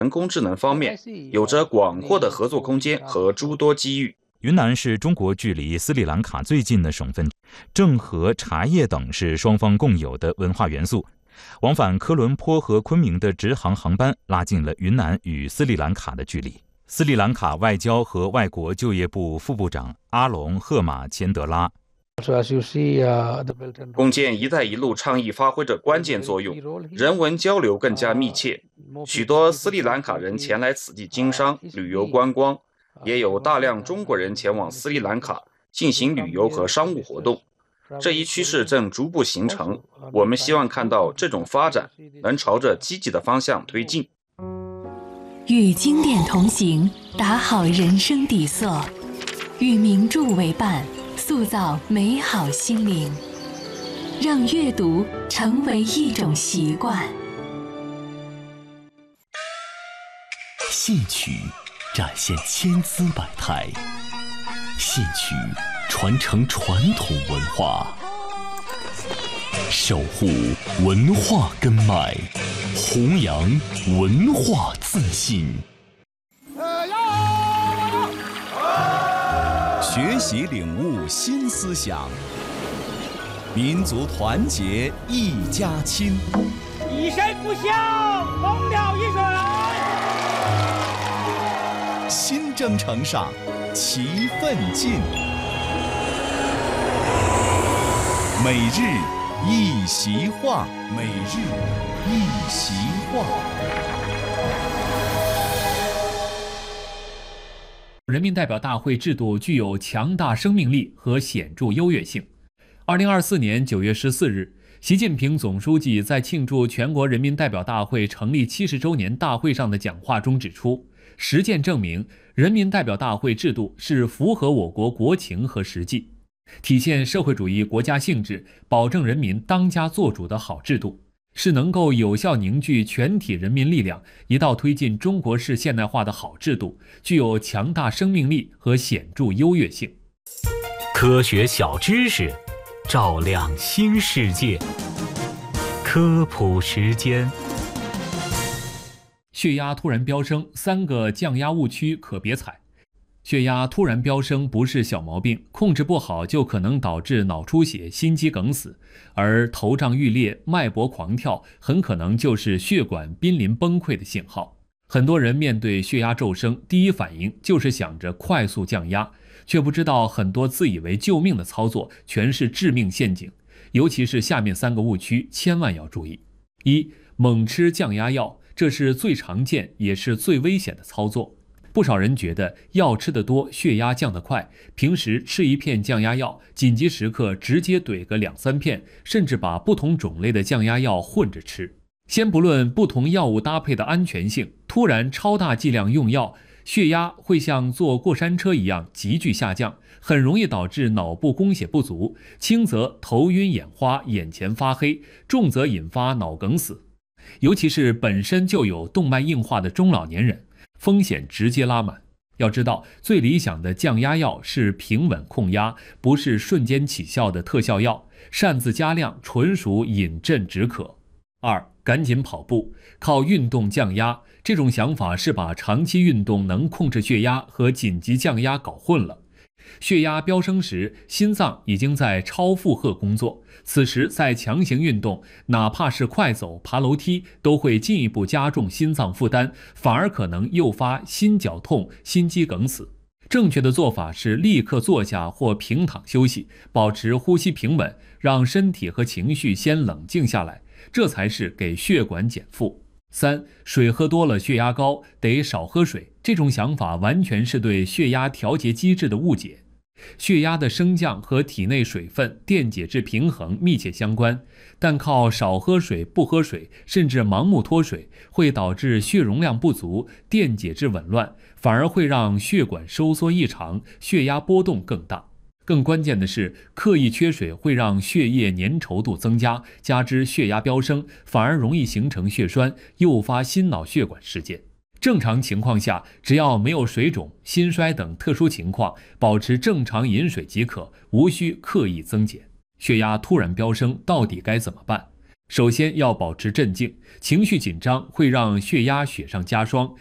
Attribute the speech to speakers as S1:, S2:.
S1: 人工智能方面有着广阔的合作空间和诸多机遇。
S2: 云南是中国距离斯里兰卡最近的省份，正和、茶叶等是双方共有的文化元素。往返科伦坡和昆明的直航航班拉近了云南与斯里兰卡的距离。斯里兰卡外交和外国就业部副部长阿隆·赫马钱德拉。
S1: 共建“一带一路”倡议发挥着关键作用，人文交流更加密切。许多斯里兰卡人前来此地经商、旅游观光，也有大量中国人前往斯里兰卡进行旅游和商务活动。这一趋势正逐步形成，我们希望看到这种发展能朝着积极的方向推进。
S3: 与经典同行，打好人生底色；与名著为伴，塑造美好心灵。让阅读成为一种习惯。
S4: 戏曲展现千姿百态，戏曲传承传统文化，守护文化根脉，弘扬文化自信。
S5: 学习领悟新思想，民族团结一家亲。
S6: 以身不孝，同了一水。
S5: 新征程上，齐奋进。每日一席话，每日一席话。
S7: 人民代表大会制度具有强大生命力和显著优越性。2024年9月14日，习近平总书记在庆祝全国人民代表大会成立70周年大会上的讲话中指出，实践证明，人民代表大会制度是符合我国国情和实际，体现社会主义国家性质、保证人民当家作主的好制度，是能够有效凝聚全体人民力量，一道推进中国式现代化的好制度，具有强大生命力和显著优越性。
S4: 科学小知识，照亮新世界。科普时间。
S7: 血压突然飙升，3个降压误区可别踩。血压突然飙升不是小毛病，控制不好就可能导致脑出血、心肌梗死，而头胀欲裂、脉搏狂跳，很可能就是血管濒临崩溃的信号。很多人面对血压骤升，第一反应就是想着快速降压，却不知道很多自以为救命的操作全是致命陷阱。尤其是下面3个误区，千万要注意。1. 猛吃降压药，这是最常见也是最危险的操作。不少人觉得药吃得多，血压降得快，平时吃一片降压药，紧急时刻直接怼个2、3片，甚至把不同种类的降压药混着吃。先不论不同药物搭配的安全性，突然超大剂量用药，血压会像坐过山车一样急剧下降，很容易导致脑部供血不足，轻则头晕眼花、眼前发黑，重则引发脑梗死。尤其是本身就有动脉硬化的中老年人，风险直接拉满。要知道，最理想的降压药是平稳控压，不是瞬间起效的特效药，擅自加量纯属饮鸩止渴。2. 赶紧跑步，靠运动降压，这种想法是把长期运动能控制血压和紧急降压搞混了。血压飙升时，心脏已经在超负荷工作，此时再强行运动，哪怕是快走、爬楼梯，都会进一步加重心脏负担，反而可能诱发心绞痛、心肌梗死。正确的做法是立刻坐下或平躺休息，保持呼吸平稳，让身体和情绪先冷静下来，这才是给血管减负。3. 水喝多了血压高，得少喝水，这种想法完全是对血压调节机制的误解。血压的升降和体内水分、电解质平衡密切相关，但靠少喝水、不喝水，甚至盲目脱水，会导致血容量不足、电解质紊乱，反而会让血管收缩异常，血压波动更大。更关键的是，刻意缺水会让血液粘稠度增加，加之血压飙升，反而容易形成血栓，诱发心脑血管事件。正常情况下，只要没有水肿、心衰等特殊情况，保持正常饮水即可，无需刻意增减。血压突然飙升，到底该怎么办？ 首先要保持镇静，情绪紧张会让血压雪上加霜，